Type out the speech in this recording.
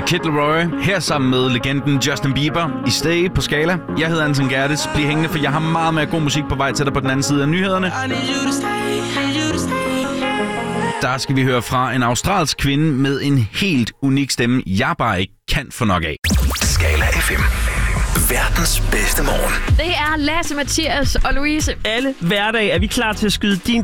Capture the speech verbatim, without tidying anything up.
Kid Laroi, her sammen med legenden Justin Bieber i Stay på Skala. Jeg hedder Anton Gerdes. Bliv hængende, for jeg har meget mere god musik på vej til dig på den anden side af nyhederne. Der skal vi høre fra en australsk kvinde med en helt unik stemme, jeg bare ikke kan få nok af. Skala F M. Verdens bedste morgen. Det er Lasse, Mathias og Louise. Alle hverdag er vi klar til at skyde din